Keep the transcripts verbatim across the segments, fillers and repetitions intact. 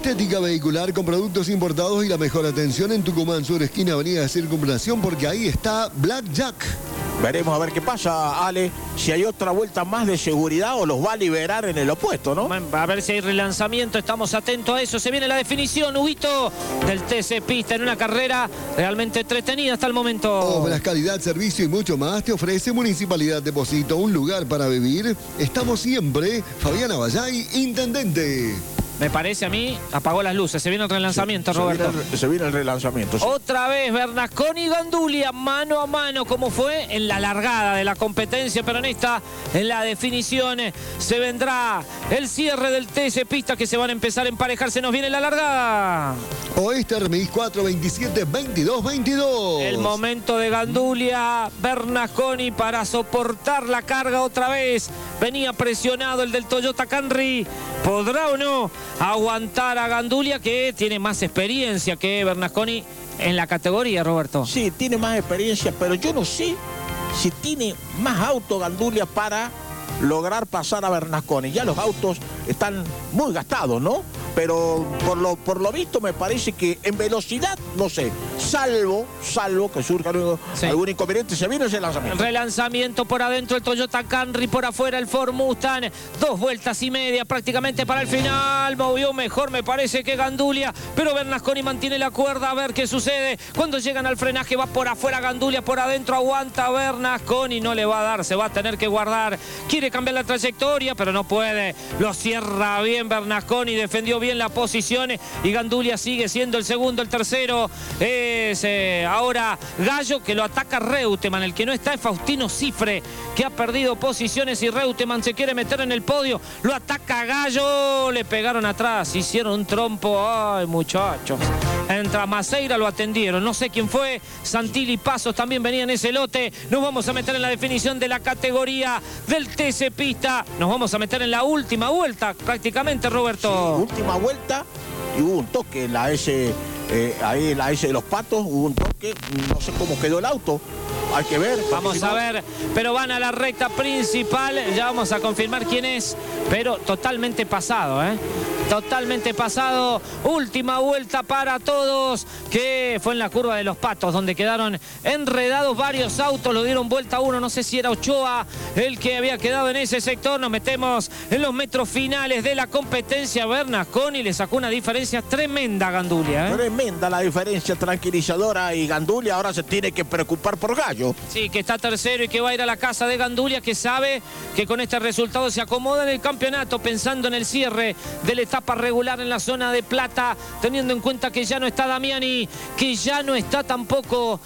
Estética vehicular con productos importados y la mejor atención en Tucumán Sur, esquina Avenida de Circunvalación, porque ahí está Black Jack. Veremos a ver qué pasa, Ale, si hay otra vuelta más de seguridad o los va a liberar en el opuesto, ¿no? A ver si hay relanzamiento, estamos atentos a eso. Se viene la definición, Huguito, del T C Pista en una carrera realmente entretenida hasta el momento. Obras, calidad, servicio y mucho más te ofrece Municipalidad Deposito, un lugar para vivir. Estamos siempre, Fabián Abayay, intendente. Me parece a mí, apagó las luces. Se viene el relanzamiento, se, Roberto. Se viene, el, se viene el relanzamiento. Sí. Otra vez Bernasconi y Gandulia, mano a mano, como fue en la largada de la competencia, pero en esta, en la definición, se vendrá el cierre del T C Pista, que se van a empezar a emparejar. Se nos viene la largada. Oeste Remis cuatro veintisiete veintidós veintidós. El momento de Gandulia, Bernasconi para soportar la carga otra vez. Venía presionado el del Toyota Camry. ¿Podrá o no aguantar a Gandulia, que tiene más experiencia que Bernasconi en la categoría, Roberto? Sí, tiene más experiencia, pero yo no sé si tiene más auto Gandulia para lograr pasar a Bernasconi. Ya los autos están muy gastados, ¿no? Pero por lo, por lo visto me parece que en velocidad, no sé, salvo, salvo que surja algún, sí. algún inconveniente, se viene ese lanzamiento. Relanzamiento por adentro el Toyota Camry, por afuera el Ford Mustang, dos vueltas y media prácticamente para el final. Movió mejor me parece que Gandulia, pero Bernasconi mantiene la cuerda, a ver qué sucede. Cuando llegan al frenaje va por afuera Gandulia, por adentro aguanta Bernasconi, no le va a dar, se va a tener que guardar. Quiere cambiar la trayectoria, pero no puede. Lo cierra bien Bernasconi, defendió bien la posición y Gandulia sigue siendo el segundo. El tercero es eh, ahora Gallo, que lo ataca Reutemann. El que no está es Faustino Cifre, que ha perdido posiciones, y Reutemann se quiere meter en el podio. Lo ataca Gallo, le pegaron atrás, hicieron un trompo. Ay, muchachos. Entra Maceira, lo atendieron, no sé quién fue. Santilli y Pasos también venían en ese lote. Nos vamos a meter en la definición de la categoría del T C Pista. Nos vamos a meter en la última vuelta prácticamente, Roberto. Sí, última vuelta y hubo un toque en la S, eh, ahí en la S de los Patos, hubo un toque, no sé cómo quedó el auto. Hay que ver. Vamos si no... a ver, pero van a la recta principal. Ya vamos a confirmar quién es, pero totalmente pasado, ¿eh? Totalmente pasado. Última vuelta para todos, que fue en la curva de los Patos, donde quedaron enredados varios autos. Lo dieron vuelta uno, no sé si era Ochoa el que había quedado en ese sector. Nos metemos en los metros finales de la competencia. Bernasconi le sacó una diferencia tremenda a Gandulia, ¿eh? Tremenda la diferencia, tranquilizadora, y Gandulia ahora se tiene que preocupar por Gallo. Sí, que está tercero y que va a ir a la casa de Gandulia, que sabe que con este resultado se acomoda en el campeonato, pensando en el cierre de la etapa regular en la zona de plata, teniendo en cuenta que ya no está Damiani, que ya no está tampoco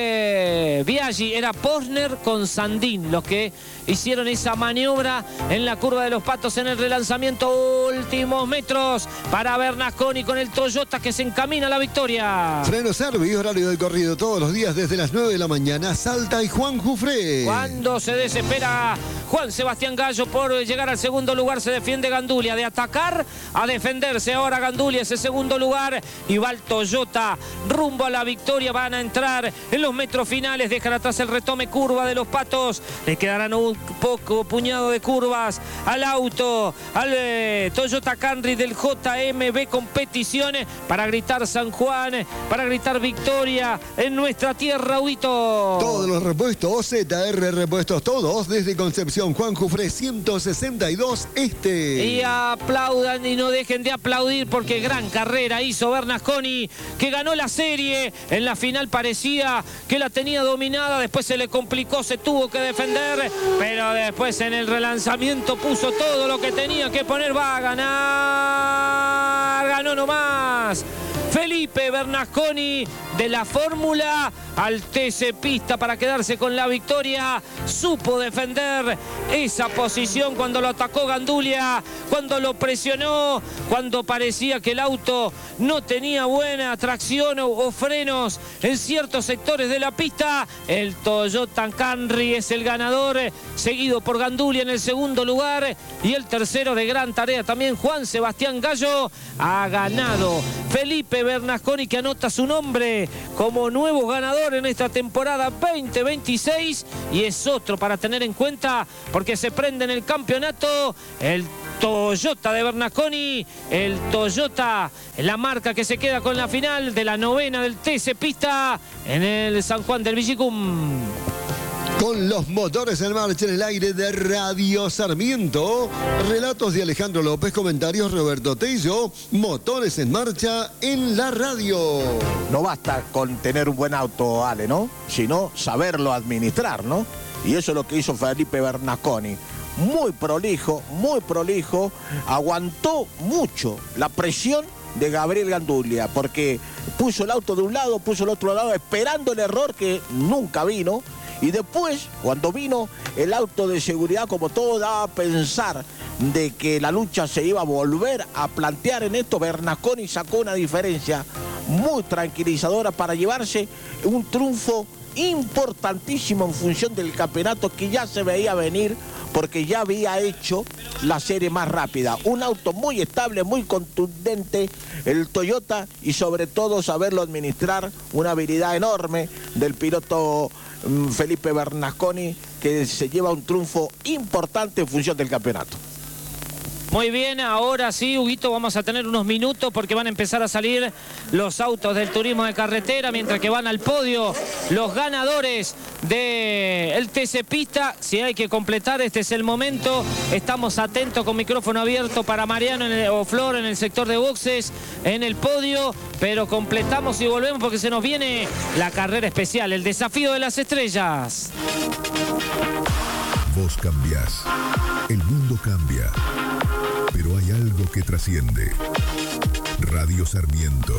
eh, Biaggi. Era Posner con Sandín los que hicieron esa maniobra en la curva de los Patos en el relanzamiento. Últimos metros para Bernasconi con el Toyota, que se encamina a la victoria. Freno Servi, horario del corrido todos los días desde las nueve de la mañana. Salta y Juan Jufré. Cuando se desespera Juan Sebastián Gallo por llegar al segundo lugar, se defiende Gandulia. De atacar a defenderse ahora Gandulia, ese segundo lugar, y va el Toyota rumbo a la victoria. Van a entrar en los metros finales, dejan atrás el retome curva de los Patos. Le quedarán un poco puñado de curvas al auto, al eh, Toyota Camry del J M B Competiciones, para gritar San Juan, para gritar victoria en nuestra tierra, Huito. Todos los repuestos O Z R Repuestos, todos desde Concepción Juan Jufré ciento sesenta y dos Este. Y aplaudan y no dejen de aplaudir, porque gran carrera hizo Bernasconi, que ganó la serie. En la final parecía que la tenía dominada, después se le complicó, se tuvo que defender, pero después en el relanzamiento puso todo lo que tenía que poner. Va a ganar, ganó nomás Felipe Bernasconi, de la Fórmula al T C Pista, para quedarse con la victoria. Supo defender esa posición cuando lo atacó Gandulia, cuando lo presionó, cuando parecía que el auto no tenía buena tracción o, o frenos en ciertos sectores de la pista. El Toyota Camry es el ganador, seguido por Gandulia en el segundo lugar, y el tercero, de gran tarea también, Juan Sebastián Gallo, ha ganado. Felipe Bernasconi, que anota su nombre como nuevo ganador en esta temporada veinte veintiséis, y es otro para tener en cuenta, porque se prende en el campeonato el Toyota de Bernasconi, el Toyota, la marca que se queda con la final de la novena del T C Pista en el San Juan del Villicum. Con los motores en marcha en el aire de Radio Sarmiento. Relatos de Alejandro López, comentarios Roberto Tello. Motores en marcha en la radio. No basta con tener un buen auto, Ale, ¿no? Sino saberlo administrar, ¿no? Y eso es lo que hizo Felipe Bernasconi. Muy prolijo, muy prolijo. Aguantó mucho la presión de Gabriel Gandulia, porque puso el auto de un lado, puso el otro lado, esperando el error que nunca vino. Y después, cuando vino el auto de seguridad, como todo daba a pensar de que la lucha se iba a volver a plantear en esto, Bernasconi sacó una diferencia muy tranquilizadora para llevarse un triunfo importantísimo en función del campeonato que ya se veía venir, porque ya había hecho la serie más rápida. Un auto muy estable, muy contundente, el Toyota, y sobre todo saberlo administrar, una habilidad enorme del piloto Felipe Bernasconi, que se lleva un triunfo importante en función del campeonato. Muy bien, ahora sí, Huguito, vamos a tener unos minutos porque van a empezar a salir los autos del turismo de carretera, mientras que van al podio los ganadores del T C Pista. Si hay que completar, este es el momento. Estamos atentos con micrófono abierto para Mariano en el, o Flor en el sector de boxes, en el podio, pero completamos y volvemos porque se nos viene la carrera especial, el desafío de las estrellas. Vos cambiás, el mundo cambia, pero hay algo que trasciende. Radio Sarmiento.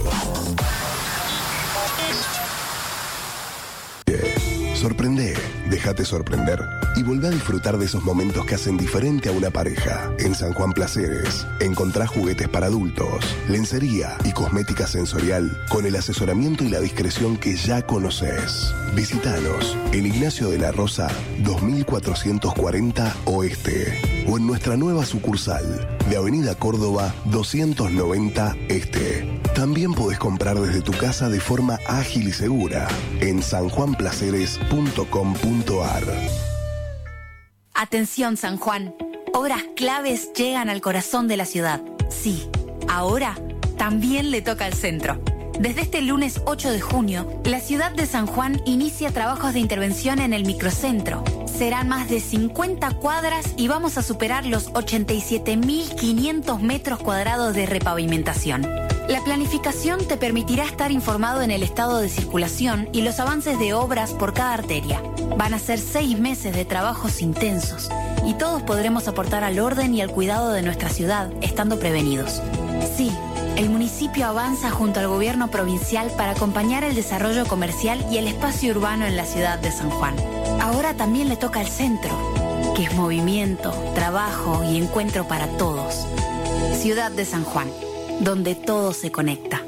Sorprende, déjate sorprender y volvé a disfrutar de esos momentos que hacen diferente a una pareja. En San Juan Placeres encontrás juguetes para adultos, lencería y cosmética sensorial con el asesoramiento y la discreción que ya conoces. Visítanos en Ignacio de la Rosa dos mil cuatrocientos cuarenta Oeste o en nuestra nueva sucursal de Avenida Córdoba doscientos noventa Este. También podés comprar desde tu casa de forma ágil y segura en san juan placeres punto com punto ar. Atención, San Juan. Obras claves llegan al corazón de la ciudad. Sí, ahora también le toca al centro. Desde este lunes ocho de junio, la ciudad de San Juan inicia trabajos de intervención en el microcentro. Serán más de cincuenta cuadras y vamos a superar los ochenta y siete mil quinientos metros cuadrados de repavimentación. La planificación te permitirá estar informado en el estado de circulación y los avances de obras por cada arteria. Van a ser seis meses de trabajos intensos y todos podremos aportar al orden y al cuidado de nuestra ciudad, estando prevenidos. Sí, el municipio avanza junto al gobierno provincial para acompañar el desarrollo comercial y el espacio urbano en la ciudad de San Juan. Ahora también le toca al centro, que es movimiento, trabajo y encuentro para todos. Ciudad de San Juan, donde todo se conecta.